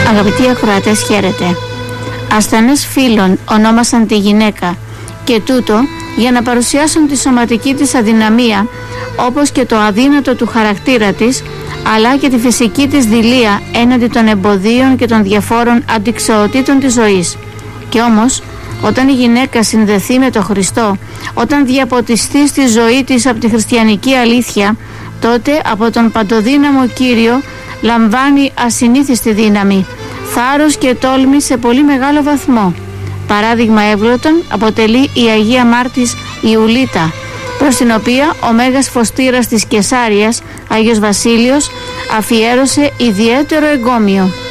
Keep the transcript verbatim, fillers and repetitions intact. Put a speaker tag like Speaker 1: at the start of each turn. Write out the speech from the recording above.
Speaker 1: Αγαπητοί ακροατές, χαίρετε. Ασθενές φίλων ονόμασαν τη γυναίκα και τούτο για να παρουσιάσουν τη σωματική της αδυναμία, όπως και το αδύνατο του χαρακτήρα της, αλλά και τη φυσική της δειλία έναντι των εμποδίων και των διαφόρων αντιξοοτήτων της ζωής. Και όμως, όταν η γυναίκα συνδεθεί με τον Χριστό, όταν διαποτιστεί στη ζωή της από τη χριστιανική αλήθεια, τότε από τον παντοδύναμο Κύριο λαμβάνει ασυνήθιστη δύναμη, θάρρος και τόλμη σε πολύ μεγάλο βαθμό. Παράδειγμα εύγλωτον αποτελεί η Αγία Μάρτης Ιουλίτα, προς την οποία ο Μέγας Φωστήρας της Κεσάριας, Άγιος Βασίλειος, αφιέρωσε ιδιαίτερο εγκόμιο.